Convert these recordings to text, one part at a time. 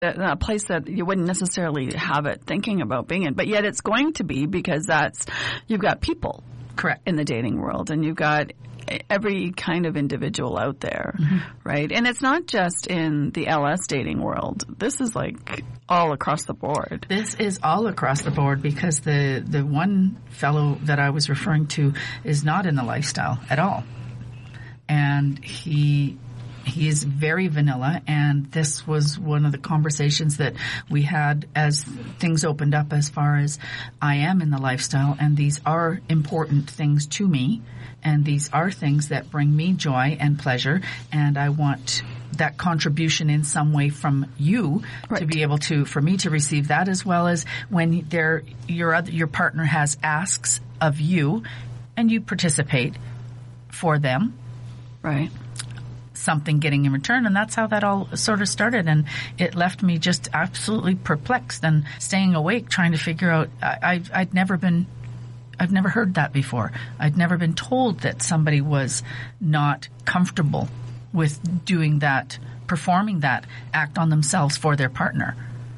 a place that you wouldn't necessarily have it thinking about being in, but yet it's going to be because you've got people. Correct. In the dating world, and you've got every kind of individual out there, right? And it's not just in the LS dating world. This is like all across the board. This is all across the board because the one fellow that I was referring to is not in the lifestyle at all. And he is very vanilla, and this was one of the conversations that we had as things opened up as far as I am in the lifestyle, and these are important things to me, and these are things that bring me joy and pleasure, and I want that contribution in some way from you to be able to, for me to receive that, as well as when your partner has asks of you and you participate for them. Right. Something getting in return, and that's how that all sort of started, and it left me just absolutely perplexed and staying awake trying to figure out. I've never heard that before. I'd never been told that somebody was not comfortable with doing that, performing that act on themselves for their partner.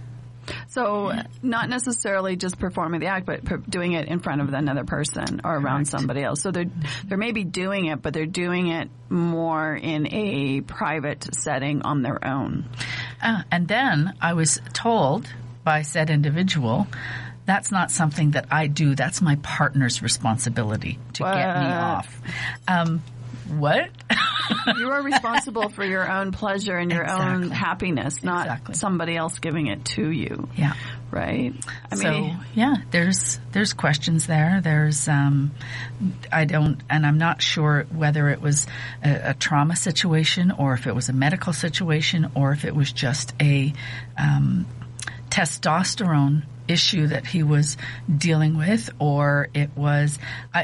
So not necessarily just performing the act, but doing it in front of another person or around somebody else. So they're maybe doing it, but they're doing it more in a private setting on their own. And then I was told by said individual, that's not something that I do. That's my partner's responsibility to get me off. What? You are responsible for your own pleasure and your own happiness, not somebody else giving it to you. Yeah. Right? There's questions there. There's, I'm not sure whether it was a trauma situation or if it was a medical situation or if it was just a testosterone issue that he was dealing with, or it was,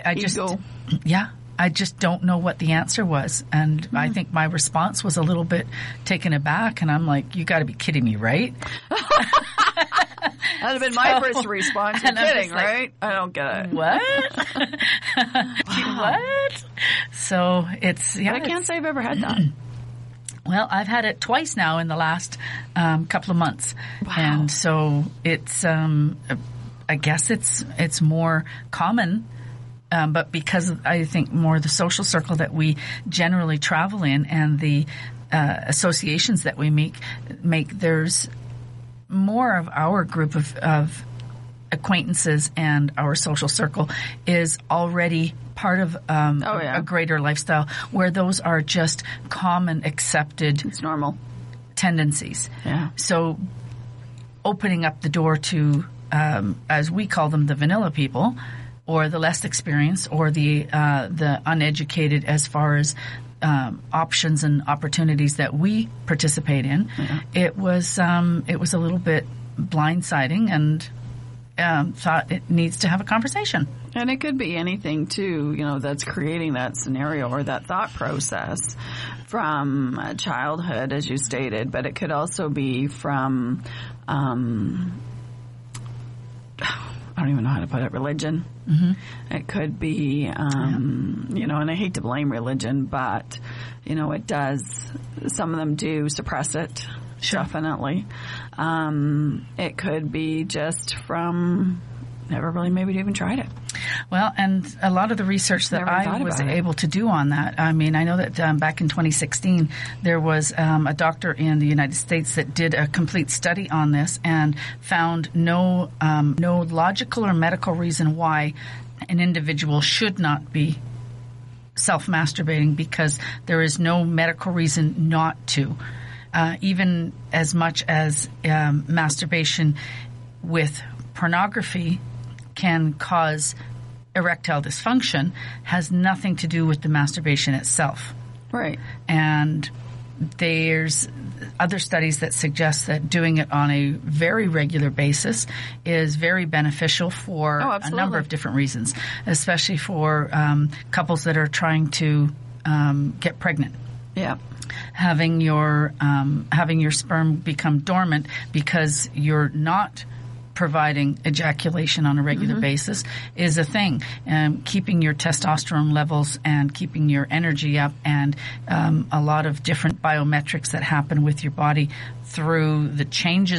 I just don't know what the answer was. And I think my response was a little bit taken aback. And I'm like, you got to be kidding me, right? That would have been my first response. You're kidding, like, right? I don't get it. What? What? So it's, but I can't say I've ever had that. Well, I've had it twice now in the last couple of months. Wow. And so it's, I guess it's more common. But because I think more the social circle that we generally travel in and the associations that we make, there's more of our group of acquaintances and our social circle is already part of a greater lifestyle where those are just common, accepted, it's normal tendencies. Yeah. So opening up the door to, as we call them, the vanilla people, or the less experienced, or the uneducated as far as options and opportunities that we participate in. Yeah. It was a little bit blindsiding, and thought it needs to have a conversation. And it could be anything too, that's creating that scenario or that thought process from childhood, as you stated, but it could also be from I don't even know how to put it, religion. Mm-hmm. It could be, and I hate to blame religion, but, it does, some of them do suppress it. Sure. Definitely. It could be just from never really maybe even tried it. Well, and a lot of the research that I was able to do on that, I mean, I know that back in 2016, there was a doctor in the United States that did a complete study on this and found no logical or medical reason why an individual should not be self-masturbating, because there is no medical reason not to. Even as much as masturbation with pornography can cause erectile dysfunction, has nothing to do with the masturbation itself. Right. And there's other studies that suggest that doing it on a very regular basis is very beneficial for a number of different reasons, especially for couples that are trying to get pregnant. Yeah. Having your sperm become dormant because you're not providing ejaculation on a regular basis is a thing. Keeping your testosterone levels and keeping your energy up, and a lot of different biometrics that happen with your body through the changes